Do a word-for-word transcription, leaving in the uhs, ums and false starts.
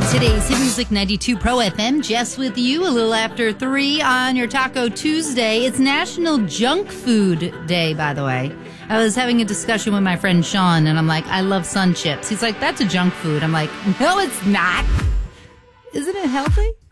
Today's Hit Music ninety-two Pro F M. Jess with you a little after three on your Taco Tuesday. It's National Junk Food Day, by the way. I was having a discussion with my friend Sean, and I'm like, I love Sun Chips. He's like, that's a junk food. I'm like, no, it's not. Isn't it healthy?